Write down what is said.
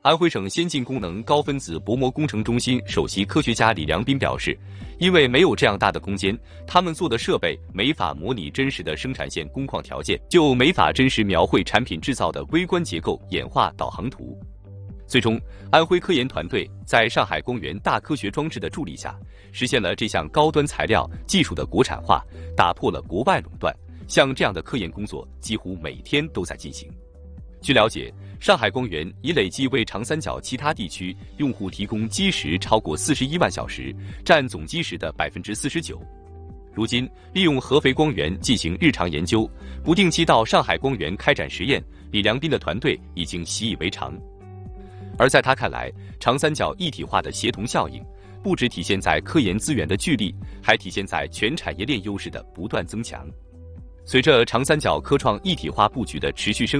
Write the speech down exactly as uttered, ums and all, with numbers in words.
安徽省先进功能高分子薄膜工程中心首席科学家李良斌表示，因为没有这样大的空间，他们做的设备没法模拟真实的生产线工况条件，就没法真实描绘产品制造的微观结构演化导航图。最终，安徽科研团队在上海光源大科学装置的助力下，实现了这项高端材料技术的国产化，打破了国外垄断。像这样的科研工作几乎每天都在进行。据了解，上海光源已累计为长三角其他地区用户提供基时超过四十一万小时，占总基时的 百分之四十九。如今，利用合肥光源进行日常研究，不定期到上海光源开展实验，李良斌的团队已经习以为常。而在他看来，长三角一体化的协同效应，不只体现在科研资源的聚力，还体现在全产业链优势的不断增强。随着长三角科创一体化布局的持续深